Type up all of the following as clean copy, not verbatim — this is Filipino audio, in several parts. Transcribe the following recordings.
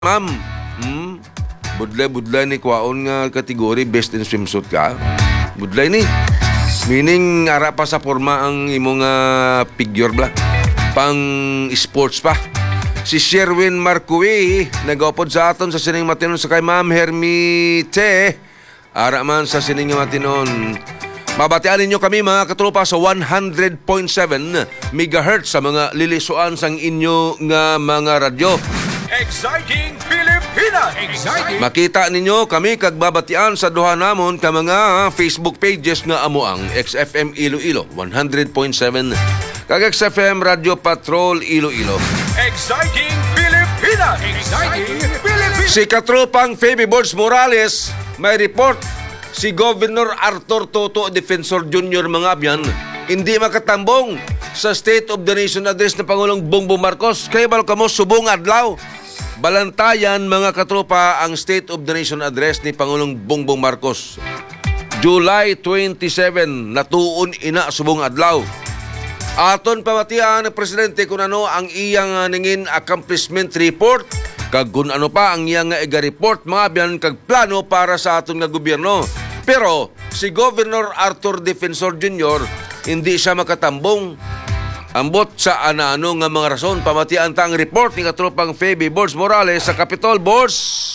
Ma'am, budlay-budlay ni kwaon nga kategory best in swimsuit ka. Budlay ni. Meaning, ara pa sa forma ang imong figure bla. Pang sports pa. Si Sherwin Marcuy, nag-upod sa aton sa Sining Matinon sa kay Ma'am Hermite. Ara man sa Sining Matinon. Mabatian ninyo kami mga katropa sa 100.7 MHz sa mga lilisuan sang inyo nga mga radyo. Exciting Pilipinas! Exciting! Makita ninyo kami kagbabatian sa duha namon ka mga Facebook pages nga amo ang XFM Iloilo 100.7 kag XFM Radio Patrol Iloilo. Exciting Pilipinas! Exciting Pilipinas! Si katropang Feby Borges Morales may report si Governor Arthur Toto Defensor Jr. mga abyan hindi makatambong sa State of the Nation address ng Pangulong Bongbong Marcos. Kaya balo kamo subong adlaw. Balantayan mga katropa ang State of the Nation address ni Pangulong Bongbong Marcos. July 27, natuon ina subong adlaw. Aton pamatian ng presidente kung ano ang iyang ningin accomplishment report kag kung ano pa ang iyang report mga biyan kag plano para sa aton nga gobyerno. Pero si Governor Arthur Defensor Jr. hindi siya makatambong. Ambot sa ano nga mga rason pamatian ta ang report ni katropang Feby Borges Morales sa Capitol. Borges.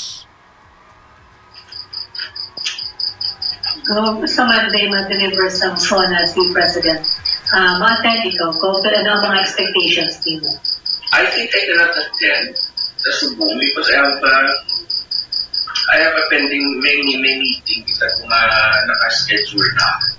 Sa Monday, mag-deliver sa SONA si President. Bakit ikaw? Kung ano ang mga expectations mo? I think I cannot attend the Subong because I have a pending many meetings at mga nakaschedule na.